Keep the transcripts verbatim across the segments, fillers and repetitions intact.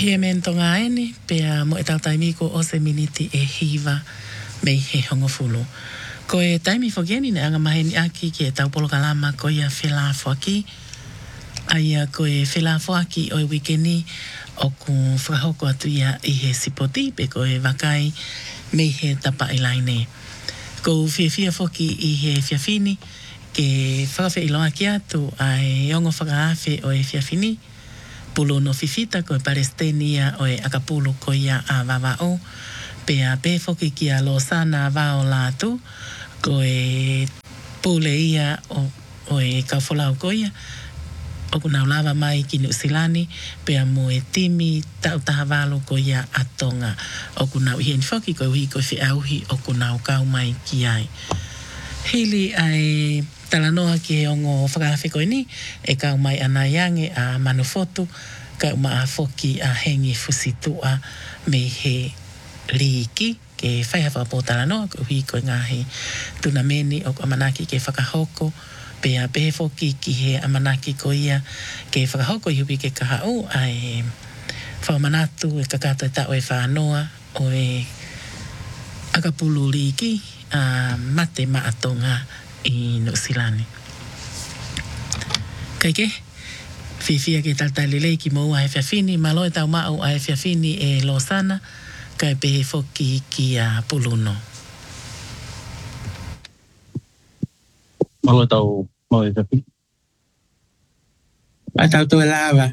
Pia mento ngaini, pia mo e tau taimi ko o se miniti e hiva mei he hongofulu. Ko e taimi whageni ne anga maheni aki ki e tau polo kalama ko ia whelafo aki. Aia ko e whelafo aki o e wikeni o ku whakahoko atu ia i he sipoti pe ko e wakai mei he tapa ilaine. Ko whiawhia whoki i he whiawhini ke whakawhi iloa ki atu ai ongo whakaafe o e whiawhini. Pulo no fifita ko e Palestina o e akapulu ko ia a vavao. Pea pe whoki ki a Losana vao lātu ko e pule ia o, o e kauwholau ko ia. O kuna lava mai ki New Zealand pea mo e timi tau taha valo ko ia atonga. O kuna uhi ni whoki ko uhi ko whi auhi o kuna kau mai ki ai. Hili ai talanoa ki e ongo whakawhi koe ni e kau mai ana yange a manufotu kau maa whoki a hengi fusitua me he liiki ke whaihawa po talanoa ko uhi koe ngahi tuna meni o amanaki ke whakahoko pea pe whoki ki he amanaki ko ia ke whakahoko i hupi ke kahau ai whamanatu e kakata e tau e whanoa o e akapulu liiki a mate maatonga i New Zealand. Kai ke, whiwhia ke taltali lei ki moua he whiawhini, malo e tau mau a he whiawhini e Losana, kai pehe whoki ki a Puluno. Malo e tau mau e whiawhini. A tau tu e lava.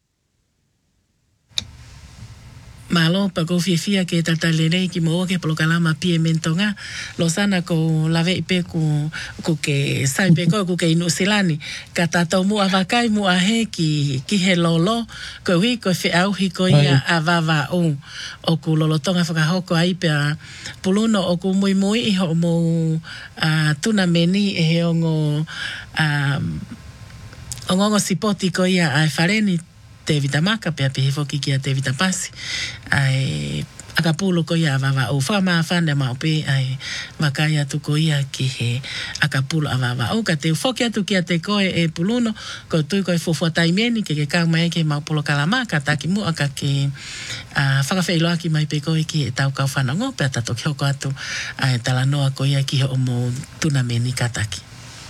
Malo pa ko whiawhia ke taltali lei ki moua ke polokalama pie mentonga, Losana ko lawe i pe ku, ku ke sai pe ko ku ke inu silani, ka tātou mua wakai mua he ki, ki he lolo, ko hui ko whi auhi ko ia a wawa o, o ku lolotonga whakahoko ai pe a Puluno o ku mui mui i ho mo uh, tuna meni e he ongo, um, ongongo sipoti ko ia ai whareni, te vitamaka pea pehe whoki ki a te vitapasi ai akapulo ko ia wawa o whama whane mao pe ai wakai atu ko ia ki he akapulo a wawa o ka te whoki atu ki a te koe e Puluno ko tui koe fufua taimeni ke ke kau mai ke mao polo kalama ka taki mua ka ke uh, whakawhailoa ki mai pe koe ki e tau kau whanongo pea tato ki hoko atu ai talanoa ko ia ki he omo tuna meni ka taki.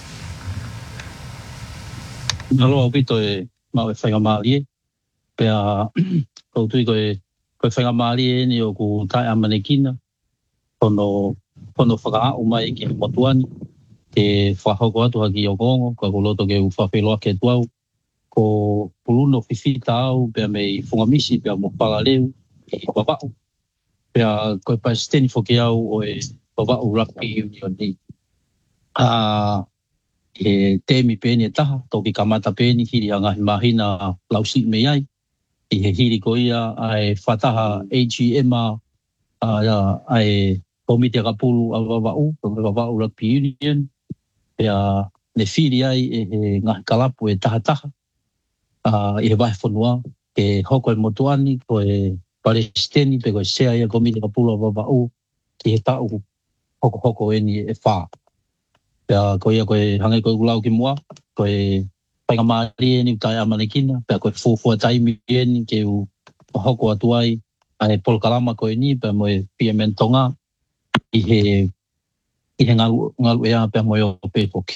Nalo au pito e mao e whainga maali e pea kau tui koe koe whainga maari e ni o ku tae amanekina kono kono whakaau mai ki motuani ke whahoko atu haki o kongo ka kuloto ke uwhawheloa ke tuau ko Puluno whiwhita au pea mei whungamisi pea mo whagaleu i wawau pea koe Palestini whoke au o e wawau rugby union ni a e temi pēni e taha toki kamata pēni hiri anga hi mahina lausi me ai i he hiri ko ia ai whataha A G M a ai komite kapulu a wawau, a wawau rugby union, pea ne whiri ai e he ngahi kalapu e taha taha, i he wahi whanua, ke hoko e motuani, ko e Palestini, pe ko e sea ia komite kapulu a wawau, ki he tau hoko hoko e ni e wha. Pea ko ia ko e hangai ko e ulau ki mua, ko e whainga maari e ni utai amanekina, pea koe fufua taimi e ni ke u hoko atu ai, ai polokalama koe ni, pea moe pia mentonga, i he, i he ngalu, ngalu ea pea moe o pepoke.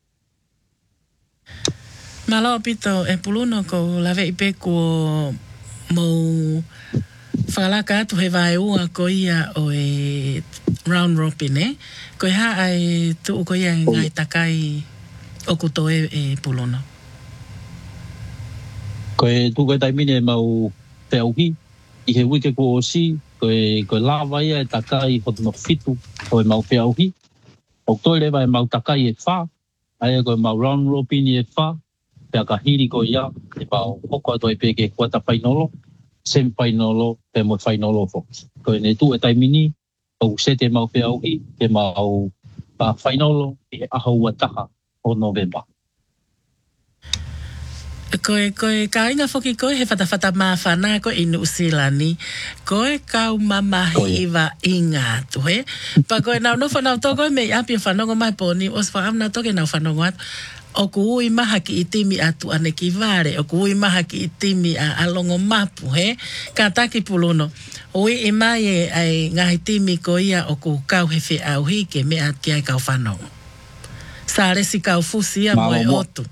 Malo pito e Puluno ko lawe i pe ko mo whalaka atu he vai ua ko ia o e round robin e, ko e ha ai tu ko ia ngai takai o kuto e, e Puluno. Ko e tukai taimine mau te auhi, i he wike ko o si, ko e, ko e lawa ia e takai hotono fitu, ko e mau te auhi. O toi lewa e mau takai e wha, aia ko e mau round robin e wha, pea ka hiri ko ia, e mau hoko ato e peke kuata whainolo, sem whainolo, pe mo whainolo fo. Ko e ne tu e taimini, o sete mau te auhi, ke mau whainolo, e ahau ataha o November. Koe, koe, ka inga whoki koe he whatawhata maa whanā koe i New Zealand ni. Koe kau mamahi iwa inga tu he. Pa koe nau no whanau tō koe mei api whanongo mai pōni, os whaamna toke nau whanongo atu. o kui maha ki i timi atu ane ki vare, o kui maha ki i timi a alongo mapu, he? Ka taki pulono, o i e mai e ai ngahi timi ko ia o ku kau he whi au hike me at ki ai kau whanau. Sa resi kau fusia mo e otu.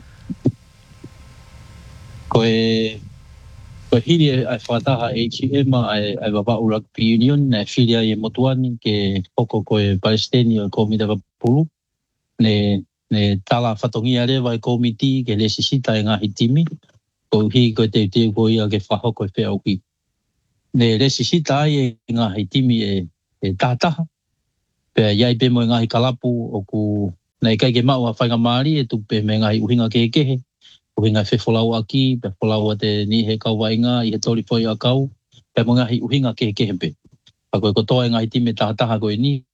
Ko e, ko hiri ai whataha H M ai, ai Wawau Rugby Union, ne whiria i motuani ke hoko ko e Palestini o komita ka pulu, ne ne tala whatongia rewa i komiti ke le sisita e ngahi timi, ko hi ko te te ko ia ke whahoko e whea uki. Ne le sisita ai e ngahi timi e, e tātaha, pea iai pe mo e ngahi kalapu o ku, nei kai ke mau a whainga maari e tupe me ngahi uhinga ke kehe, uhinga whi wholau aki, pea wholau a te ni he kau wainga, i he tori whoi a kau, pea mo ngahi uhinga ke kehe pe. A koe kotoa e ngahi timi tātaha koe ni,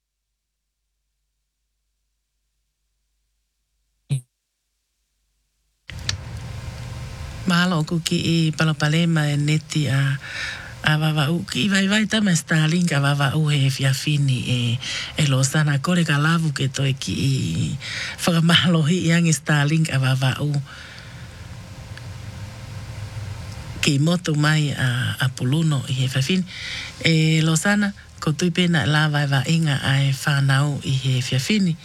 Mahalo ku ki i Palopalema e neti a a Wawau ki i vai vai tama Starlink a Wawau he fiafini e e Losana kore ka lavu ke toi ki i whakamahalohi i angi Starlink a Wawau ki motu mai a, a Puluno i he fiafini e Losana ko tui pena la vai va inga ai whanau i he fiafini.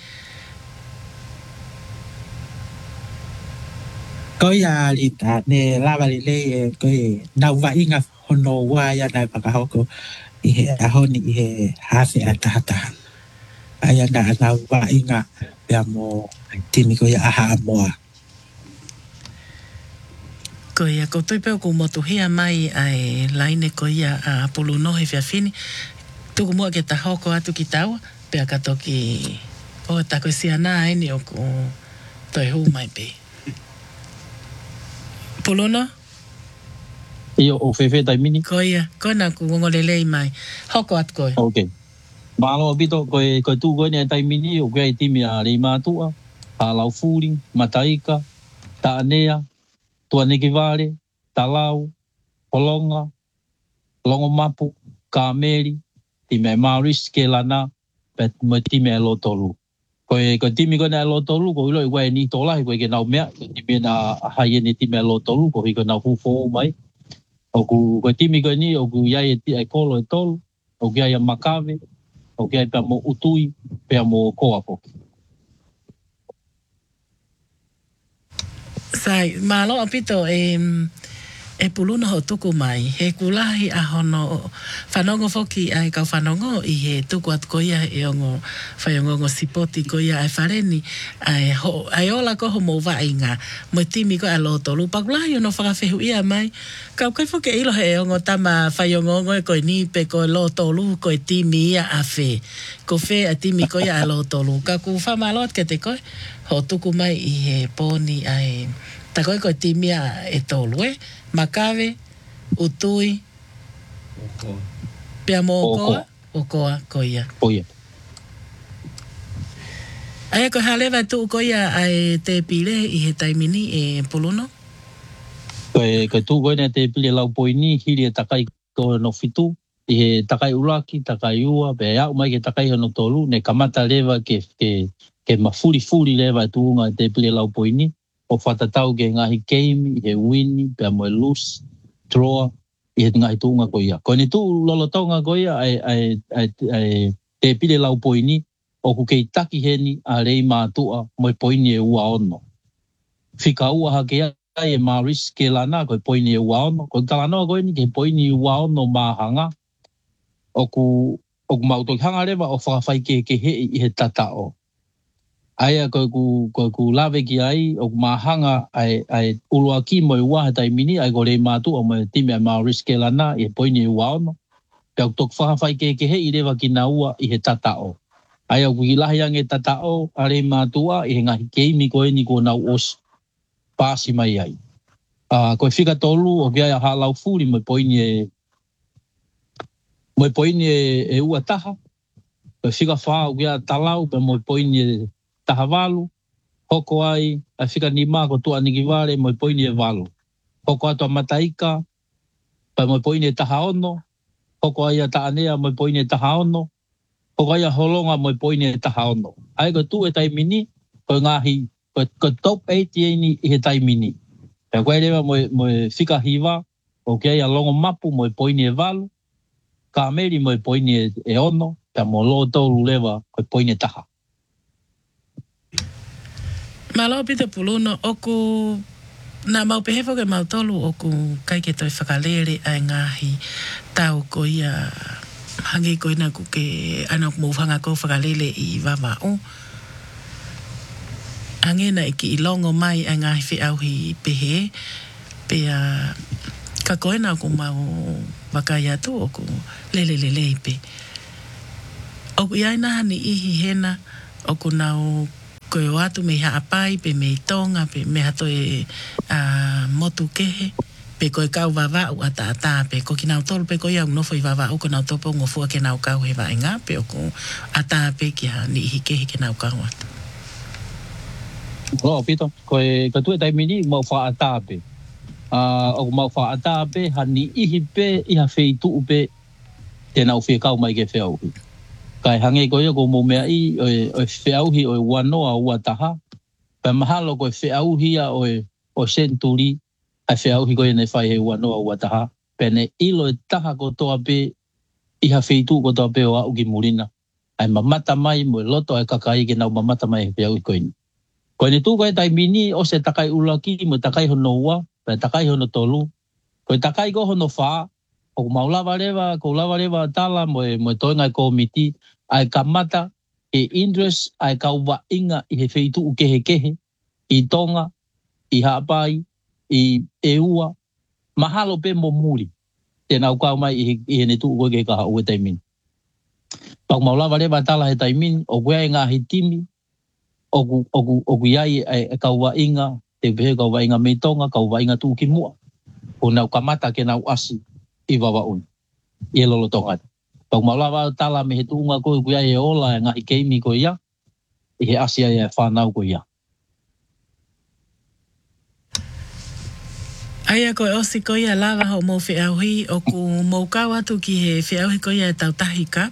Ko ia rita ne lava le le ko nau wa inga hono wa ya na pakahoko i he ahoni i he hase atata aya na nau wa inga ya mo timi ko ia aha moa ko ia ko tui peo ko motu hea mai ai laine ko ia a Puluno he fiafini tuku mua ke tahoko atu ki taua pea kato ki o tako siana aini o ko toi hu mai pe Puluno? Iyo o whewhe tai mini. Ko ia, ko nā ku ngongolelei mai. Hoko at koe. Ok. Malo bito koe koe tū koe nei tai mini o koe timi a rei mātua, a lau fūri, mataika, ta anea, tua neke vare, ta lau, holonga, longo mapu, kāmeri, timi a Maurice ke lana, pet mo timi a lotolu. Koe ko timi ko na lotolu ko ilo i koe ni tola koe ke nau mea, ko timi na haie ni timi a lotolu ko hiko nau hufo mai. O ku ko timi ko ni o ku iai e ti ai kolo e tolu, o ku iai a makave, o ku iai pia mo utui, pia mo koako. Sai, malo apito e e Puluno ho tuku mai. He kulahi a hono whanongo foki ai kau whanongo i he tuku at koia e ongo whaiongongo sipoti koia ai whareni ai, ho, ai ola koho mo wainga mo timi ko a loto lupa kulahi ono whakawhehu ia mai kau kai foki ilo he ongo tama whaiongongo e koe nipe koe loto lu koe timi ia a whe ko whe a timi koia a loto lu ka ku whamalot ke te koe ho tuku mai i he poni ai ta koe koe timi a e tolu e Makave, utui, pia mo okoa, okoa, koia. Koia. Aia ko halewa tu koia ai te pile i he taimini e Puluno? Koe koe tū koe nei te pile lau poini, hiri e takai ko no fitu, i he takai ulaki, takai ua, pe au mai ke takai hono tolu, ne kamata lewa ke, ke, ke mafuri furi lewa tuunga te pile lau poini. O whatatau ke ngahi keimi, i he wini, pia mo e loose, draw, i he ngahi tūnga ko ia. Ko ni tū lolo taunga ko ia, ai, ai, ai, ai, te pile lau poini, o ku kei taki heni a rei mātua, mo e poini e ua ono. Whika ua ha ke ai e Maurice ke lana, ko e poini e ua ono. Ko kalanoa ko ni ke poini e ua ono mahanga, o ku, o ku mautok hanga rewa, o whakawhai ke ke he i he tatao. Aia ko ku ko ku lave ki ai o mahanga ai ai ulua ki mo wa tai mini ai go le matu o mo timi a Maurice ke lana e poini wa no pe tok fa fa ke ke he i rewa ki na ua i he tatao aia ku ila yang e tatao are matua i nga ke mi ko ni ko na os pasi mai ai a ko fika tolu o ke ha lau furi mo poini e mo poini e ua taha ko fika fa o ke talau pe mo poini tahavalu, hoko ai, a whika ni mā ko tua niki ware, mo i poini e walu. Hoko ato a mataika, pa mo i poini e tahaono, hoko ai a taanea, mo i poini e tahaono, hoko ai a holonga, mo i poini e tahaono. Ai ko tu e tai mini, ko ngahi, ko ko top eight ni he taimini. Pe koe lewa mo mo fika hiva, o ke ia longo mapu mo poini e valu, ka meri mo poini e ono, pe mo lo tolu lewa ko poini taha. Malo pita puluno oku na mau pehefo ke mau tolu oku kai ke toi whakalere ai ngahi tau ko ia hangi ko ina ku ke ana mo hanga ko whakalele i wawa o. Angena iki i longo mai ai ngahi whi auhi pehe pe a ka koena ku mau wakai atu oku lele lele pe. Oku iai nahani ihi hena oku nau ko o atu me ha apai pe me tonga pe me hato e uh, motu kehe pe ko kau wawa u ata ata pe ko kinau tolu pe ko ia no foi wawa u ko nau topo ngofu ke nau kau he wa inga pe ko ata pe ki ha ni hi kehe ke nau kau atu. Oh, pito ko e ka tu e taimini mo fa ata pe. Ah, o mo fa ata pe hani ihi pe iha feitu pe te nau fe kau mai ke feu. Kai hange ko ia ko mo mea i o o feauhi o wanoa ua taha. Pa mahalo ko feauhi a o o senturi a feauhi ko nei fai he wanoa ua taha. Pe ne ilo e taha ko toa pe iha feitu ko toa pe o au ki murina. Ai mamata mai mo loto ai kakai ke nau mamata mai he feauhi ko ini. Ko ni tu ko e taimini o se takai ulaki mo takai hono ua, pe takai hono tolu. Ko takai ko hono faa. O maulawa rewa, ko lawa rewa tala mo mo toinga komiti ai kamata e interest ai kauwa inga i he feitu u kehe kehe i tonga i hapai i eua mahalo pe mo muri te nau kau mai i he ne tu ko ke ka u taimin pa maulawa rewa tala he taimin o koe nga hitimi o ku o ku o ku ai ai kauwa inga te be kauwa inga me tonga kauwa inga tu ki mua o nau kamata ke nau asi i wawa un. I lolo tonga. Pau malawa tala me he tuunga koe kuia e ola e ngahi keimi ko ia. I he asia e whanau ko ia. Aia koe osi ko ia lava ho mou whiauhi o ku mou kau atu ki he whiauhi ko ia e tau tahi kap?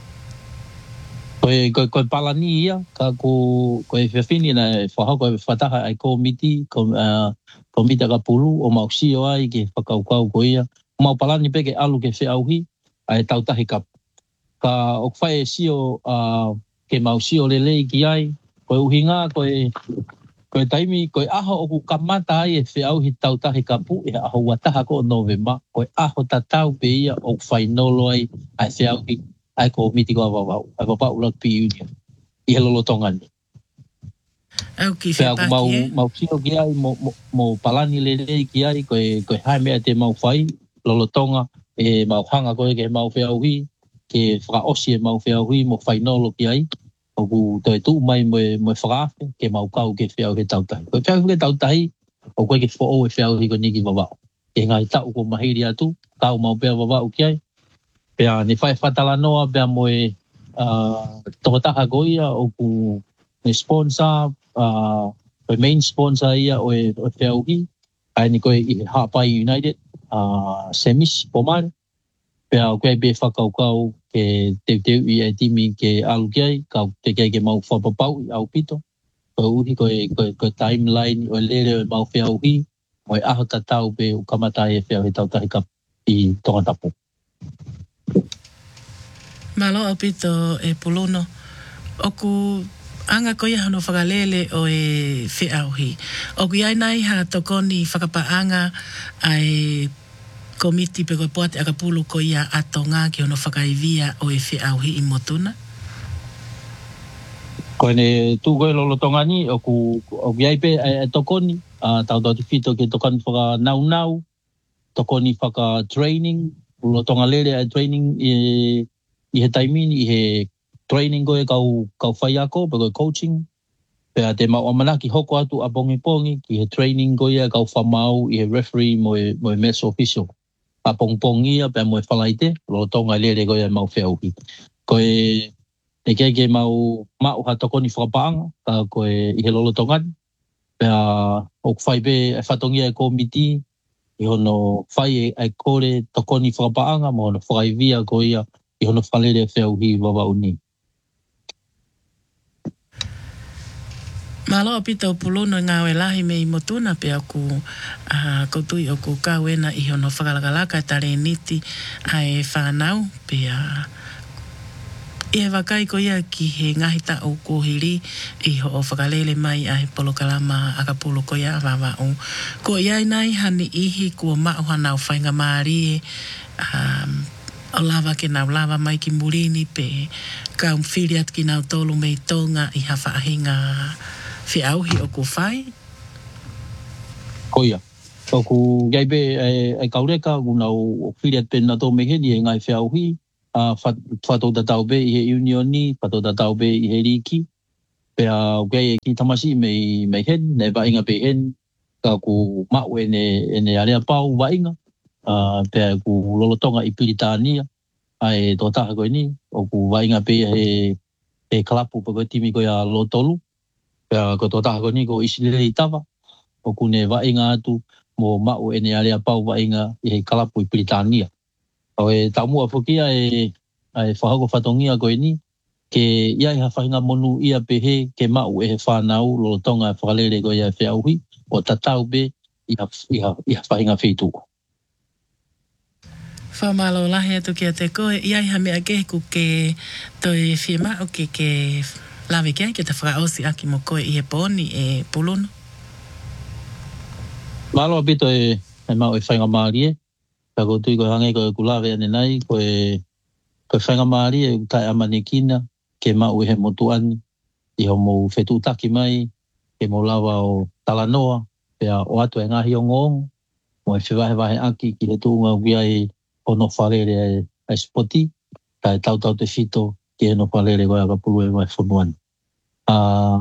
Koe, koe, koe palani ia, ka ko koe whiawhini na e whahau koe whataha ai komiti, uh, komita ka pulu o mausio ai ke whakaukau ko ia. Mau palani peke alu ke whiauhi, ai tau tahi kap. Ka o whae sio uh, ke mau sio lelei ki ai, koe uhinga, koe, koe taimi, koe aho o ku kamata ai e whiauhi tau tahi kapu, e aho wataha ko o novema, koe aho tatau pe ia o whae nolo ai, ai whiauhi, ai ko miti ko awawau, ai wapau rugby union, i he lolo tongani. Au ki whiapaki mau, e? Mau sio ki ai, mo, mo, mo palani lelei ki ai, koe, koe hai mea te mau whai, lolo tonga e mau hanga koe ke mau whiauhi ke whakaosi e mau whiauhi mo whainolo ki ai o ku toi tu mai mo mo whakaafe ke mau kau ke whiauhi tautahi koe whiauhi ke tautahi o koe ke whao e whiauhi ko niki wawao ke ngai tau ko mahiri atu kau mau pia wawao ki ai pia ni whai whatala noa pia mo e uh, tokotaha ko ia o ku ni sponsor uh, koe main sponsor ia o e whiauhi ai ni koe i Hapai United Uh, semis pomar pea koe be whakaukau ke teu teu i e timi ke alu kiai kau te kei ke mau whapapau i au pito koe uhi koe, koe, koe timeline o lere o mau whiauhi mo e aho tatau pe u kamatai e whiauhi tau tahi kap i tonga tapu. Malo au pito e puluno oku anga ko ia no whakalele o e whiauhi. O kui ai nai ha tokoni whakapaanga ai komiti pe koe poate akapulu ko ia atonga ki ono whakaivia o e whiauhi i motuna? Koe ne tū koe lolo tongani o ku o kui ai pe e tokoni a tau tau fito ke tokani whaka nau nau tokoni whaka training lolo tonga lere ai training i, i he taimini i he training koe kau kau whai ako, pe koe coaching. Pea te mau amanaki hoko atu a pongi pongi, ki he training koe ia kau whamau, i he referee mo e, mo e match official. A pong pongi ia, pea mo e whalaite, lo tonga lere koe ia mau whiauhi. Koe, e kei ke mau mau ha tokoni whakapaanga, ka koe i he lolo tongani. Pea o kwhai pe e whatongia e komiti, i hono whai e ai kore tokoni whakapaanga, mo hono whakaivia koe ia, i hono whalere whiauhi wawa uni. Malo pito pulono ngawe lahi me motuna pe aku a kotui o ku kawena i hono whakalakalaka tare niti ai whanau pe a e wakai ko ia ki he ngahita o kohiri i ho o whakalele mai ai polokalama akapolo ko ia wawa o ko ia nai hani ihi kua mao hanau whainga maari um, o lava ke nau lava mai ki murini pe kau whiriat ki nau tolu mei tonga i hawha ahinga fi auhi o ku whai? Ko ia. O ku gaibe ai kaureka ku nau whiriat pe na tō meheni e ngai whi auhi a whato da tau be i he unioni, whato da tau be i he riki. Pea gai e ki tamasi mei, mei hen, ne wainga pe hen, ka ku mau e ne, e ne area pau wainga. Uh, pea ku lolotonga i Piritania, ai tō taha koe ni, o ku wainga pe he, he kalapu pa koe timi koe a Lotolu. Pea ko tō taha koe ni ko Isilele i tawa, o ku ne wainga atu, mo mau e ne area pau wainga i he kalapu i Piritania. O e taumua whukia e ai whahako whatongia koe ni, ke ia i hawhainga monu ia pehe ke mau e he whanau lo tonga e whakalere koe ia e whiauhi, o tatau be i hawhainga whetu. Whamalo lahi atu ki a te koe, ia i hamea ke ku ke toi whiema o ke ke lawe kia ke te whakaosi aki mo koe i he pōni e pulono. Malo apito e, e mau e whainga maari e, ka ko tui koe hange koe kulawe ane nai, koe koe whainga maari e utai amane kina, ke mau e he motuani, i ho mou whetu taki mai, ke mou lawa o Talanoa, pea o atu e ngahi o ngong, mo e whiwahe wahe aki ki he tuunga wia e ono wharere e, e spoti, ka e tau tau te whito, ki he no wharere koe aka pulu e mai whunuani. Uh,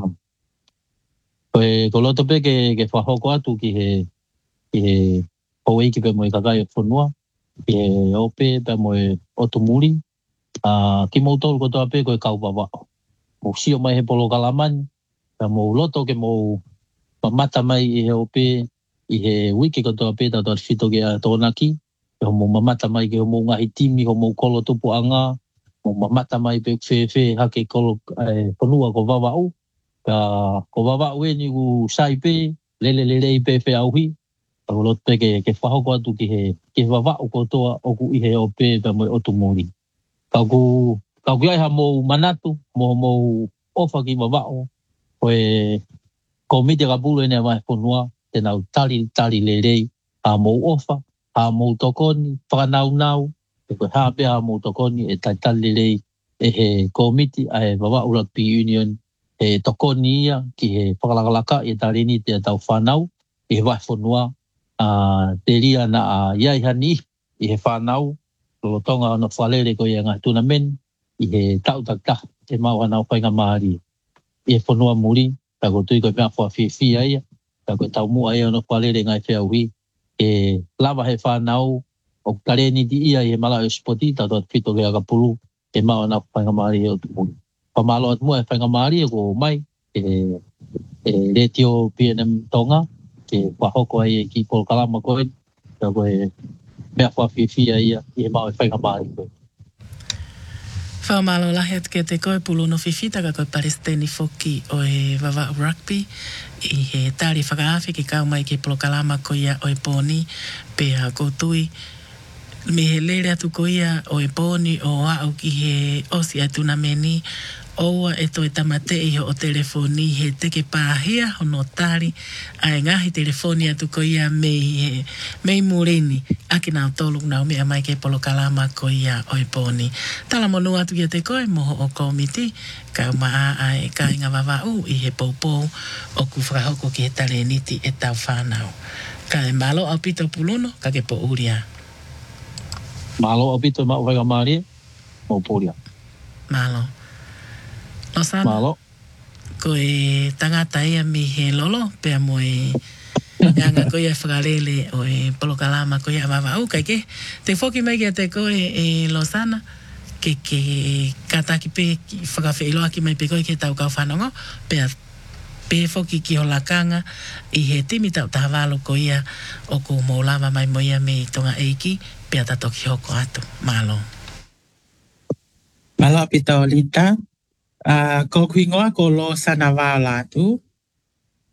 koe ko loto pe ke, ke whahoko atu ki he, ki he Hoi ki pe mo e kakai e whunua, ki he ope pe mo e otumuri, uh, ki mou tolu kotoa pe koe kaupawa. Mo sio mai he polo kalamani, pe mo loto ke mo mamata mai i he ope, i he wiki kotoa pe tau tau whito ke a tōnaki, ke ho mo mamata mai ke ho mo ngahi timi, ho mo kolo tupu anga, mo mamata mai pe whewhe hake kolo e whanua ko wawau, ka ko wawau e ni ku sai pe, lele lele i pe whe auhi, Ako lot pe ke ke whahoko atu ki he ke wawau kotoa oku i he ope pe mo otumori. Kau ku kau ku ai ha mo manatu mo mo ofa ki wawau koe komite ka bulu ene mai ponua te nau tali tali lerei ha mo ofa ha mo tokoni whakanau nau e koe ha pe ha mo tokoni e tai tali lerei e he komite a he wawau rugby union e tokoni ia ki he whakalakalaka e tarini te tau whanau e he wai ponua Uh, te ria na a uh, iai hani i he whanau lo tonga ana whalere ko i ngā tunamen i he tau tak tak te mau ana whainga maari i he whanua muri ta ko tui ko mea wha whiwhi aia ta ko tau mua ia ana whalere ngai whiauhi e lava he whanau o kareni di ia i he mala o spoti ta to whito ke aga pulu te mau ana whainga maari e o tumuri whamalo at mua e whainga maari e ko mai e, e retio P N M Tonga ke wahoko ai e ki pol kalama koe, ka koe mea whawhiwhia ia i he mau e whainga maari koe. Whaumalo lahi atu ke te koe pulono whiwhita ka koe Palestini whoki o e wawau rugby i he tāri whakaafi ki kau mai ke polo kalama ko ia o e pōni pēha kōtui. Me he lere atu ko ia o e pōni o au ki he osi atu na meni oua e toi tamate i ho o telefoni he teke pāhia hono tāri ai ngahi telefoni atu ko ia mei he mei murini aki nao tolu nao mea mai ke polo kalama ko ia oi pōni. Tala monu atu kia te koe moho o komiti ka maa ai ka inga wawau i he poupou o ku whakahoko ki he tale niti e tau whanau. Ka e malo au pito pulono ka ke po uria. Malo au pito ma uwega maari mo puria. Malo. Losana, Malo. Ko e tangata ia mi he lolo, pea mo e anga ko ia whakarele o e polokalama ko ia wawau, kai ke te whoki mai kia te koe e Losana, ke ke kataki pe whakawhailoa ki mai pe koe ke tau kau whanongo, pea pe whoki ki ho lakanga i he timi tau tahawalo ko ia o ko maulawa mai mo ia me tonga eiki, pea tatoki hoko atu, malo. Malo pita o lita. Uh, ko kuingoa ko lo sana wala tu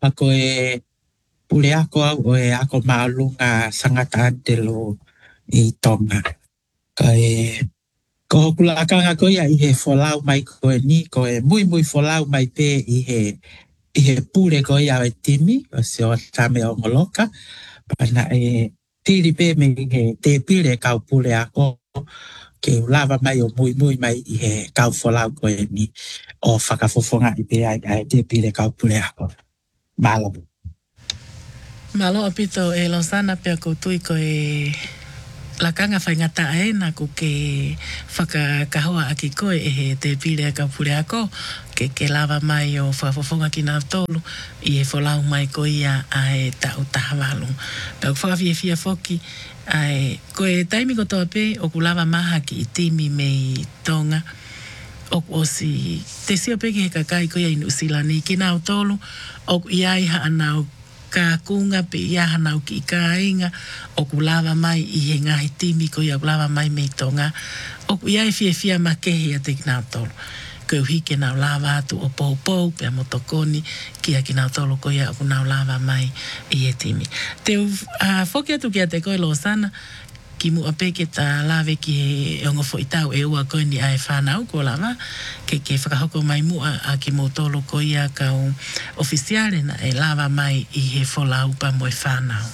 ako e pule ako o e ako maalunga sangata antelo i tonga. Ka e ko kulakanga ko ia i he folau mai ko e ni ko e mui mui folau mai pe i he i he pule ko ia e timi o se o tame o ngoloka pana e tiri pe me i he te pile kau pule ako ke lava mai o mui mui mai i he kau folau ko e ni o whakafofonga i pe ai ai te pile kau pule ako. Malabu. Malo apito e losana pe ko tui ko e la kanga whai ngata e na ko ke whakakahoa aki koe e he te pire ka pure ako ke ke lava mai o whafofonga ki nga tolu i e wholau mai ko ia a e tau tahawalu. Pau whakawhia fia foki a e ko e taimi ko toa pe o ku lava maha ki i timi me i tonga o o si te sio pe ki he kakai ko ia inu silani ki nga tolu o ia i ha anau ka kunga pe ia hanau ki ka inga o ku lava mai i he ngahi timi ko ia lava mai me tonga o ku ia i fia fia ma kehi a te kina tolu ko uhi ke nau lava atu o pou pou pe a motokoni ki a kina tolu ko ia o ku nau lava mai i he timi te uh, foki atu ki a te koe lo sana ki mu ape ke ta lave ki he ongo fo itau e ua koe ni ae whanau ko lava ke ke whakahoko mai mua a ki mo tolo ko ia kau ofisiale na e lava mai i he wholau pa mo e whanau.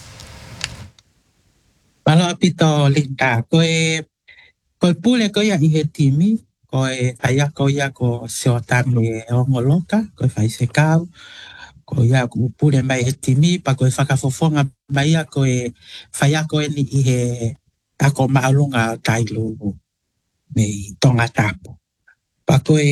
Malo apito linda koe koe pule ko ia i he timi koe aia ko ia ko seotame ongo loka koe whai se kau ko ia ko pule mai he timi pa koe whakafofonga mai ia koe whai a koe ni i he ako maalunga tailu me tonga tapo. Pa koe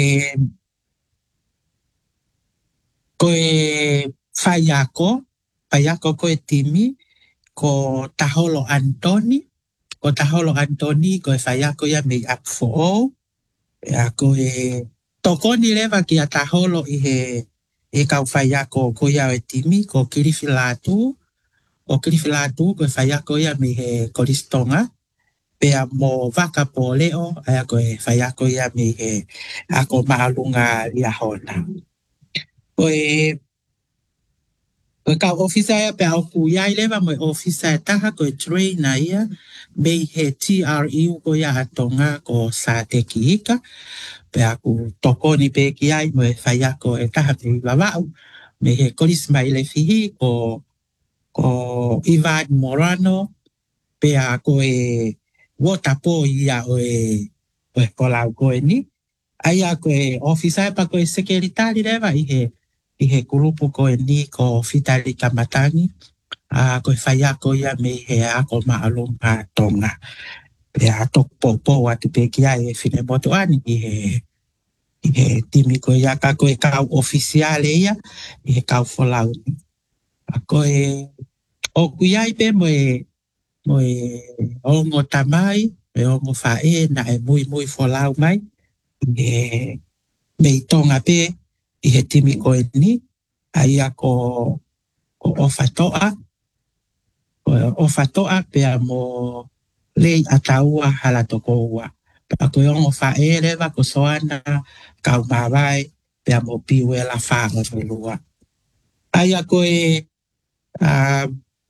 koe whai ako, whai ako koe timi ko Taholo Antoni, ko Taholo Antoni koe whai ako ia me up for all. E ako e tokoni lewa ki a Taholo i he e kau whai ako ko ia e timi ko Kirifilatu, o Kirifilatu koe whai ako ia me he Koristonga. Pea mo waka po leo, aya koe whai ako ia me he ako maalunga lia hona. Koe, koe kau ofisa ia pea oku iai lewa mo ofisa e taha koe traina ia, me he T R U ko ia atonga ko sa te ki ika, pea ku tokoni pe ki ai mo e whai ako e taha pe wawau, me he korisma ile fihi ko, ko Ivan Morano, pea koe wota po ia o e o e kolau koe ni. Aia koe ofisa e pa koe sekeritari rewa i he, i he kurupu koe ni ko Fitali Kamatangi. A koe whai ako ia me he ako maalunga tonga. Pea tok po po atu pe ki ai e fine moto ani i he, i he timi koe ia ka koe kau ofisiale ia, i he kau folau ni. A koe o kuiai pe mo e mo e ongo tamai, e ongo whae na e mui mui folau mai, e me i tonga pe i he timi koe ni, ai a ko, ko ofatoa, ko ofatoa pe a mo lei ataua hala toko ua. Pa koe ongo whae rewa ko soana kau mawai pe a mo piwe la whaanga me lua. Ai a koe uh,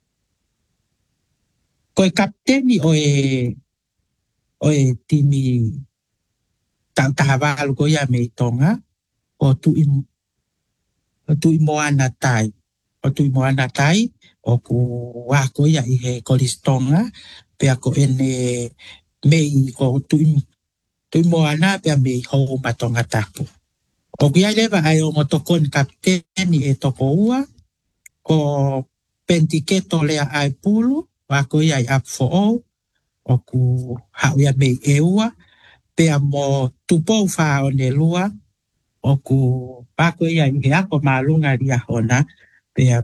koe kapteni o e o e timi tau tahawalu ko ia me i tonga o tu i o tu i moana tai o tu i moana tai o ku wako ia i he koristonga pe ako ene me i ko tu i tu i moana pe a me i hou matonga tapu o ku ia lewa ai o motokon kapteni e toko ua ko pentiketo lea ai pulu wako ia i up for all, o ku hau ia mei e ua, pea mo tupou wha o ne lua, o ku wako ia i he ako maalunga ria hona, pea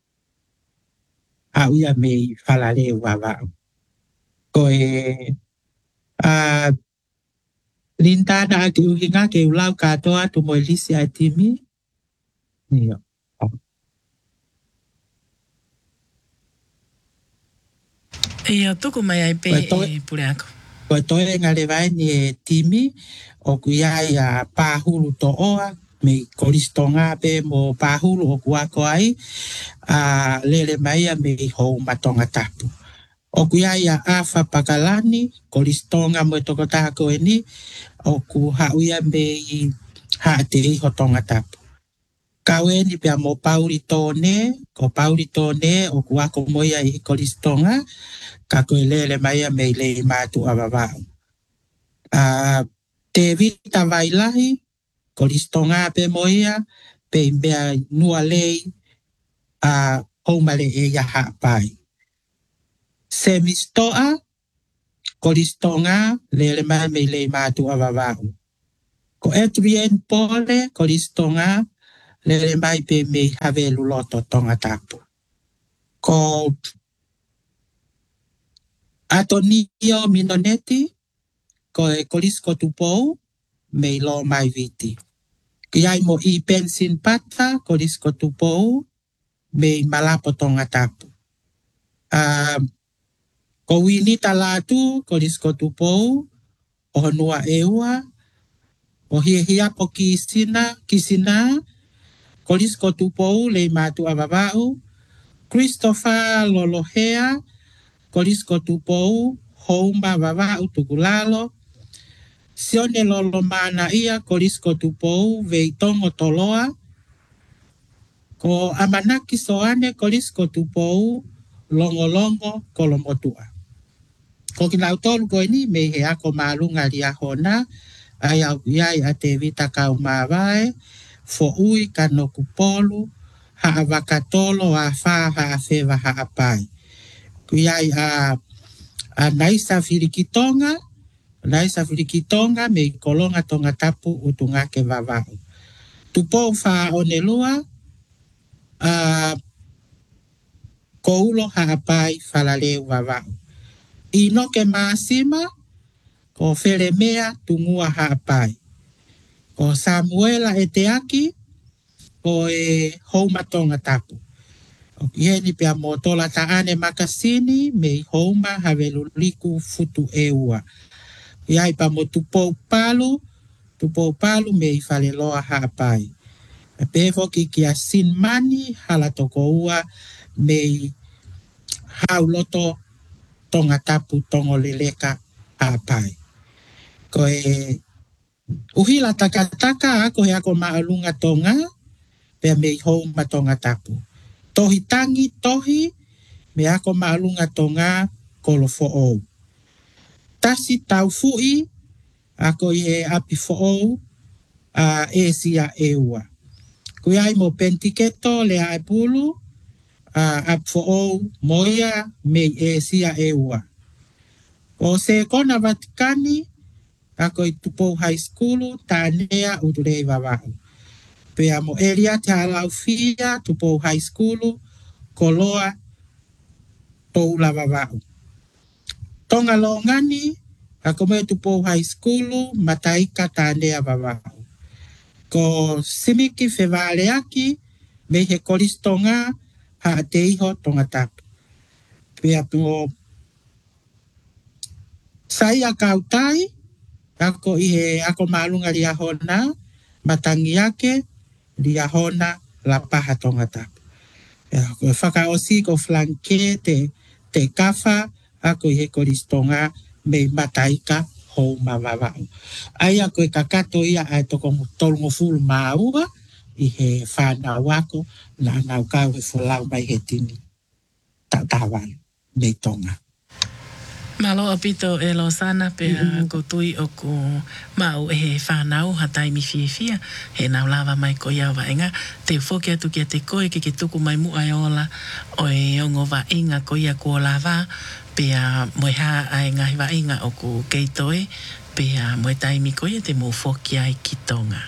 hau ia mei whalare ua wau. Ko e uh, lintana a ki uhinga ke ulau katoa tu mo elisi a timi, nio. Ia tuku mai ai pe e pure ako. Koe toe ngā le vai ni e timi, o ku iai a pāhuru to oa, me kolistonga pe mo pahulu o kua koai a lele mai a me ho matonga tapu. O kuia ia afa pakalani kolistonga mo toko tako eni o ku hauia me i ha te i hotonga tapu. Kaweni pe mo pauli tone, ko pauli tone o kua ko moia i kolistonga ka ko lele mai a me le matu avavau. A te vita vailahi kolistonga pe moia pe mbea nua lei a homale e ya hapai. Semistoa kolistonga lele mai me le matu avavau. Ko etrien pole kolistonga lele mai pe me have luloto tonga tapu. Ko atonio minoneti ko e kolisko tupou me lo mai viti. Kiai mo i pensin pata kolisko tupou me malapo tonga tapu. Uh, ko wini talatu kolisko tupou o honua eua o hia hia po kisina kisina kolisko tupou le matu avavau Christopher Lolohea kolisko tupou houmba vavau tukulalo sione lolo mana ia kolisko tupou veitongo toloa ko amanaki soane kolisko tupou longo longo kolomotua. Ko kinautolu ko ini me he ako malunga lia hona ai au iai a te vita kau mawai fo ui kano kupolu ha avakatolo a fa ha afewa ha apai. Kuiai a a naisa filikitonga naisa filikitonga me kolonga tonga tapu utunga ke vavau. Tupou fa onelua a koulo ha apai falale vavau. Ino ke masima ko Felemea tungua ha apai. Ko Samuela eteaki ko e houma tonga tapu. O yeni pia motola taane makasini me houma havelu liku futu eua. Iai pa mo tupou palu, tupou palu me i fale loa ha apai. E pevo ki kia sin mani hala toko ua me i hauloto tonga tapu tongo leleka ha apai. Ko e uhila takataka ako he ako maalunga tonga pe me i houma tonga tapu. Tohi tangi tohi me ako maalunga tonga kolofo ou. Tasi tau fui ako i he api fo ou a e sia eua. Kuiai mo pentiketo le ai pulu a ap fo ou moia me e sia eua. O se kona Vatikani ako i tupou high school tanea udurei vavau. Pea mo elia te alau fia tupou high school koloa toula vavau. Tonga longani ako me tupou high school mataika tanea vavau. Ko simiki fevaleaki me he kolistonga ha te iho tonga tapu. Pea po saia kautai ako i he ako malunga lia hona matangi ake lia hona la paha tonga tapu. Ko whakaosi ko flanke te, te kafa ako i he kolistonga me mataika hou mawawau. Ai ako e kakato ia ai toko tolungo fulu maua i he whanau ako na nau kau he fulau mai he tini tatawan me tonga. Malo apito e lo sana pe mm-hmm. ko tui o ko mau e he whanau hatai mi fia fia he nau lava mai ko iau vaenga te whoke atu kia te koe ke ke tuku mai mu ai ola o e ongo vaenga ko ia ko lava pe a moe ha ai ngahi vaenga o ko keitoe pe a moe taimi ko ia te mo whoke ai ki tonga.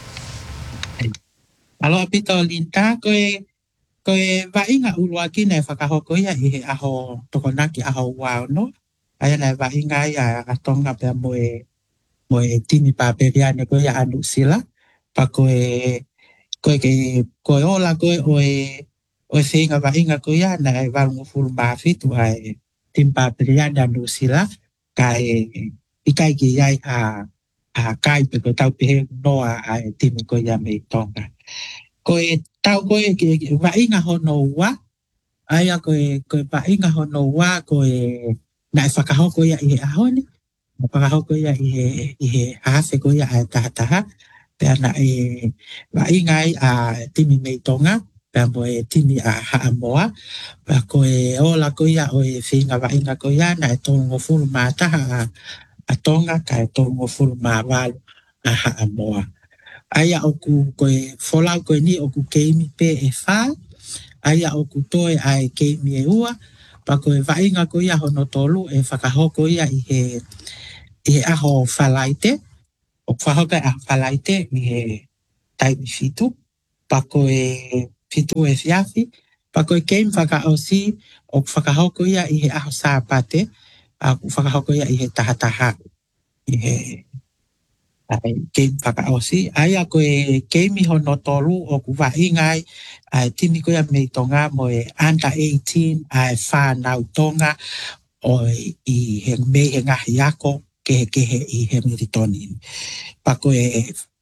Malo apito linta ko e ko e vaenga ulua ki ne whakahoko ia i he aho tokonaki aho wao no. Ai nei va inga ia a tonga pe moe moe tini paperiane ko ia anu sila pa ko e ko ke ko ola ko o e o singa va inga ko ia nei va un ful ba fitu ai tim paperiane anu sila kai ikai ki ia a a kai pe ko tau pe no a a timi ko ia me tonga. Ko e tau ko e wa inga hono wa aia ko e ko e wa inga hono wa ko e na e whakahoko ia i he ahoni. Whakahoko ia i he i he hase ko ia a taha taha. Pea na e wa inga ai a timi me tonga. Pea mo e timi a haa moa. Pea ko e ola ko ia o e whinga wa inga ko ia na e tongo fulu maa taha a a tonga ka e tongo fulu maa walu a haa moa. Aia oku ko e wholau ko e ni oku keimi pe e wha. Aia oku toe ai keimi e ua. Pa ko e wainga ko ia hono tolu e whakahoko ia i he, i he aho whalaite. O whahoka a whalaite i he taimi fitu. Pa ko e fitu e fiafi. Pa ko e keimi whakaosi o whakahoko ia i he aho sāpate. A whakahoko ia i he tahataha. I he ai game whakaosi. Aia ko e keimi hono tolu o ku waingai ai timi ko ia mei tonga mo e under eighteen ai whanau tonga o i he mei he ngahi ako ke he ke he i he miritoni. Pa ko e